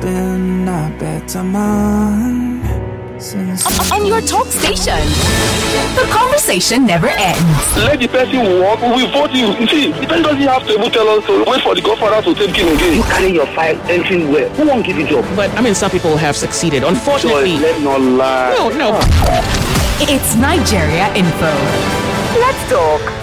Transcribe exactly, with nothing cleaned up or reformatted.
been a better man since. On your talk station. The conversation never ends. Let the person walk, we vote you. You see, the person doesn't have to even tell us to wait for the godfather to take him again. You carry your file entering where? Who won't give you job? But I mean, some people have succeeded. Unfortunately. Joy, let's not lie. No, no. It's Nigeria Info. Let's talk.